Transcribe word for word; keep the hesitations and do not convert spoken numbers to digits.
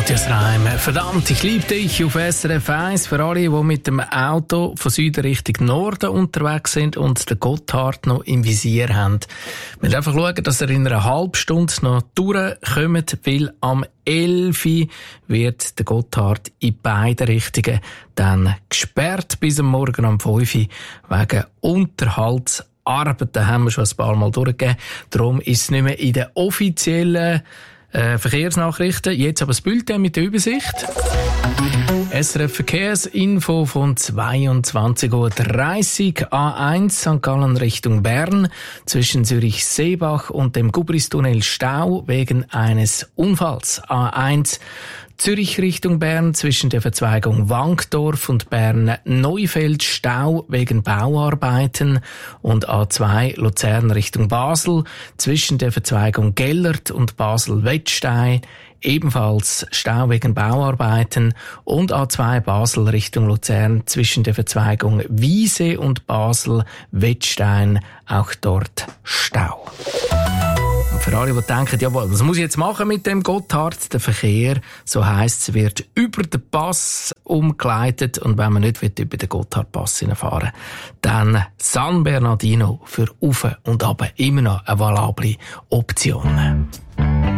Matthias Reim. Verdammt, ich liebe dich auf S R F eins. Für alle, die mit dem Auto von Süden Richtung Norden unterwegs sind und den Gotthard noch im Visier haben. Wir müssen einfach schauen, dass ihr in einer halben Stunde noch durchkommt, weil am elf Uhr wird der Gotthard in beide Richtungen dann gesperrt bis am Morgen um fünf Uhr wegen Unterhaltsarbeiten. Haben wir schon ein paar Mal durchgegeben. Darum ist es nicht mehr in den offiziellen Äh, Verkehrsnachrichten. Jetzt aber das Bulletin mit der Übersicht. S R F Verkehrsinfo von zweiundzwanzig Uhr dreißig. A eins Sankt Gallen Richtung Bern. Zwischen Zürich-Seebach und dem Gubristunnel Stau wegen eines Unfalls. A eins Zürich Richtung Bern zwischen der Verzweigung Wankdorf und Bern-Neufeld Stau wegen Bauarbeiten und A zwei Luzern Richtung Basel zwischen der Verzweigung Gellert und Basel-Wettstein ebenfalls Stau wegen Bauarbeiten und A zwei Basel Richtung Luzern zwischen der Verzweigung Wiese und Basel-Wettstein auch dort Stau. Für alle, die denken, jawohl, was muss ich jetzt machen mit dem Gotthard? Der Verkehr, so heisst es, wird über den Pass umgeleitet. Und wenn man nicht über den Gotthardpass fahren, dann San Bernardino für Auf und Ab immer noch eine valable Option.